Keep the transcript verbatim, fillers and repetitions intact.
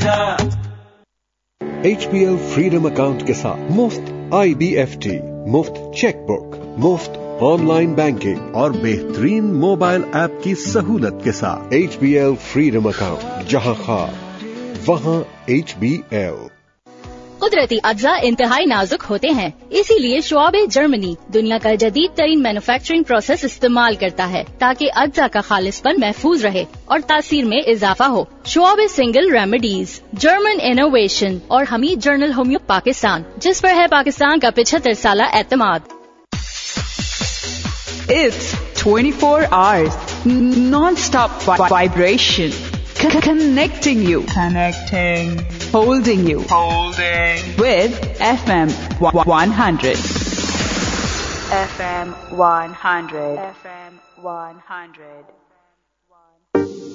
H P L freedom account के साथ मुफ्त आई बी एफ टी, मुफ्त चेकबुक, मुफ्त ऑनलाइन बैंकिंग और बेहतरीन मोबाइल ऐप की सहूलत के साथ H P L freedom account, जहां खास वहां एच बी एल। कुदरती अज्जा इंतहाई नाजुक होते हैं, इसीलिए शुआबे जर्मनी दुनिया का जदीद तरीन मैन्युफैक्चरिंग प्रोसेस इस्तेमाल करता है ताकि अज्जा का खालिसपन महफूज रहे और तासीर में इजाफा हो। शुआबे सिंगल रेमेडीज, जर्मन इनोवेशन और हमीद जर्नल होम्यो पाकिस्तान, जिस पर है पाकिस्तान का पिछहत्तर साल एतमाद। It's twenty-four hours non-stop vibration. Connecting you. Connecting. Holding you. Holding. With F M one hundred. F M one hundred. F M one hundred.